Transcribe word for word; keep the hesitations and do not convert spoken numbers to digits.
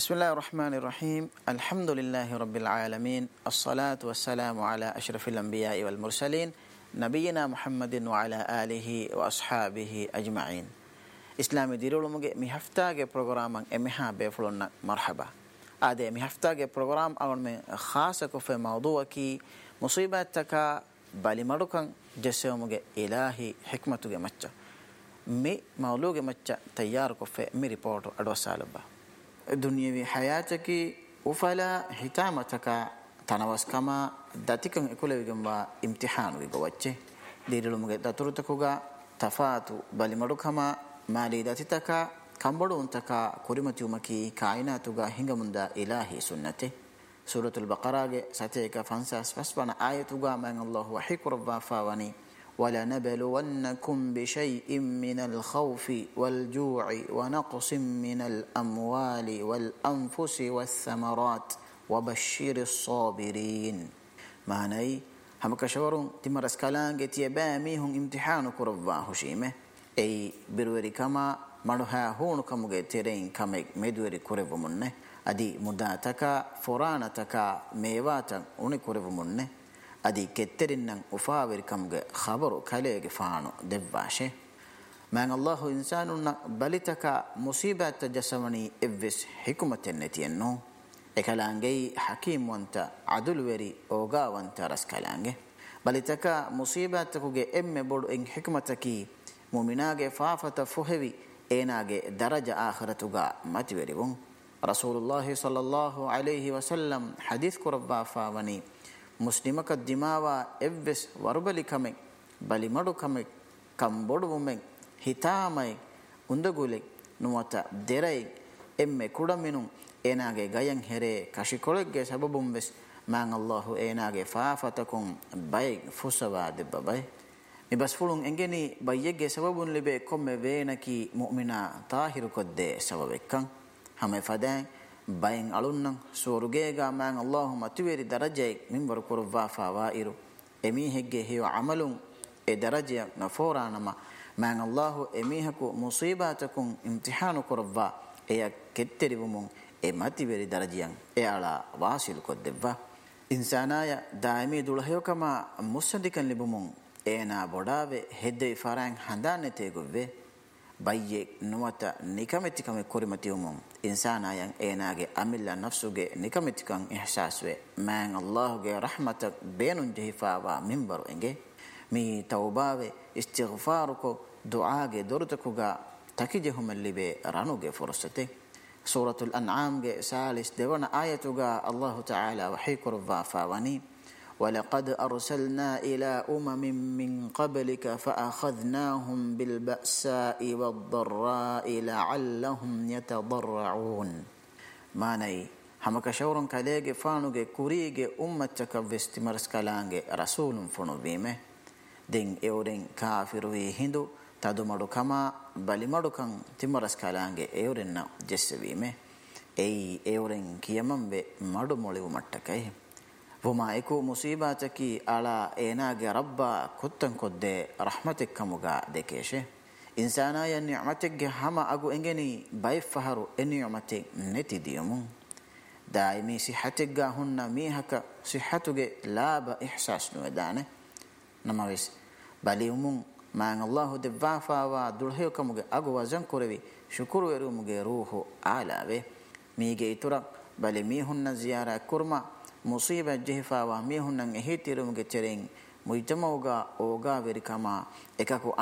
بسم الله الرحمن الرحيم الحمد لله رب العالمين الصلاة والسلام على أشرف الأنبياء والمرسلين نبينا محمد وعلى آله وأصحابه أجمعين إسلام ديرولو مجي مهفتاج برنامج إمها بفلونا مرحبا هذا مهفتاج برنامج أول من خاصة في موضوع كي مصيبتك بالمركان جسم مجي إلهي حكمته جمتة مي مولوج جمتة تيار كفي مي ريبورت أدوسالبا دنيوي حياتك وفلا حتامتك تنوسكما داتيكن اكولويغمبا امتحان ويغوچه ديرلو مگه دترتكوغا تفاتو بلمدوكما مالي داتيتك كمبدونتك كوريمتيومكي كائناتوغا هنگمندا الهي سنته سورة البقرة ساتيك فانساس فسبنا آياتوغا من الله وحيك ربا فاوني وَلَنَبْلُوَنَّكُمْ بِشَيْءٍ مِّنَ الْخَوْفِ وَالْجُوعِ وَنَقْصٍ مِّنَ الْأَمْوَالِ وَالْأَنفُسِ وَالثَّمَرَاتِ وَبَشِّرِ الصَّابِرِينَ معنى هم كشورون تمرس كلانجة يباميهم امتحان كربا هشيمه أي بروري كما مروها هون كمجة ترين كمج مدوري كرب منه أدي مداتك فرانتك ميواتا وني كرب منه adi ketterinnen ufaawirkamge khabaru kalege faanu devvashe man allah insanunna balitaka musibat jasamani evvis hikmaten netienno ekalange hakim wanta adul weri oga wanta raskalange balitaka musibat kuge emme bodu en hikmataki mu'minage faafata fuhevi enage daraja akhiratuga matiweribun rasulullah sallallahu alayhi wasallam hadith kurba faawani مسلمك الدماوى إبس وربلي كمي بلي مدو كمي كم بدو ومي هتامي اندغولي نواتا ديري إمي كودا منو إناغي غيان هيري كاشيكوليك سببهم بس مان الله إناغي فافتكم باي فسوا دبا باي مبس فلون إنجني بايك سببون لبي كم بينكي مؤمنا طاهر كده سببكن هم فدان bayin alunnan sorugega man allahumma tuweri daraje minbar kurva fawairu emi hegge hiyo amalun e daraje na foranama man allah emi haku musibatakum imtihanu kurva e ketteribumun e matiweri darajiyan e ala wasil koddeva insanaya daimi dulhayo kama musadikan libumun ena bodave hedde farang handanete gove bayye nuwata nikametikame korimatiumum insanayan enage amilla nafsuge nikametikan ihsaswe man allahge rahmatak benun jehifawa minbaru enge mi tawbawe istighfaruko duaage dortakuga takijehumallibe ranuge fursate suratul an'am ge salis devana ayatuga allah ta'ala wahikurva fawani ولقد أرسلنا إلى أمم من قبلك فأخذناهم بالبأساء والضراء لعلهم يتضرعون ماني هم كشورن كاليجي فانوجي كوريجي أمتك فيستمرس كالانجي رسول فنو بيمه دين إورين كافروي هندو تدمرو كما بالمرو كان تمرس كالانجي إورين جس بيمه أي إورين كيمن بمرو موليو متكيه وما يكو مصيباتك على إناج ربا كتن كده رحمتك كمجا دكيشه إنسانا ينعمتك هما أجو إنجني بايفهرو النعمتك نتي ديمون دائمي صحتك هن ميهك صحتك لا بإحساس نودانه نماويس باليومون ما الله دفعفا ودلهيو كمجا أجو وزن كروي شكر ويرو مجا روحو على به ميجي ترى بل ميهن زيارة كرما مصيبة جهفا وميهن هيتيرو مجترين مجتمعوغا اوغا وركما اكاكو